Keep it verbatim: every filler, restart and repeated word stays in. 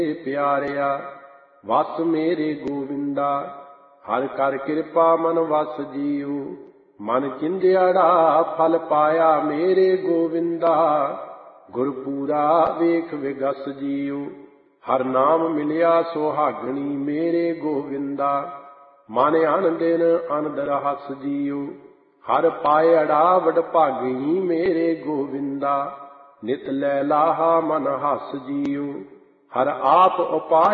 ਪਿਆਰਿਆ ਵਸ ਮੇਰੇ ਗੋਵਿੰਦਾ। ਹਰ ਕਰ ਕਿਰਪਾ ਮਨ ਵਸ ਜੀਉ, ਮਨ ਚਿੰਦਿਆੜਾ ਫਲ ਪਾਇਆ ਮੇਰੇ ਗੋਵਿੰਦਾ। ਗੁਰਪੂਰਾ ਵੇਖ ਵਿਗਸ ਜੀਉ, ਹਰ ਨਾਮ ਮਿਲਿਆ ਸੁਹਾਗਣੀ ਮੇਰੇ ਗੋਵਿੰਦਾ। ਮਨ ਅਨ ਦਿਨ ਅਨੰਦ ਰਹਸ ਜੀਉ, ਹਰ ਪਾਇੜਾ ਵਡਭਾਗੀ ਮੇਰੇ ਗੋਵਿੰਦਾ। ਨਿਤ ਲੈ ਲਾਹਾ ਮਨ ਹਸ ਜੀਉ, ਹਰ ਆਪ ਉਪਾਏ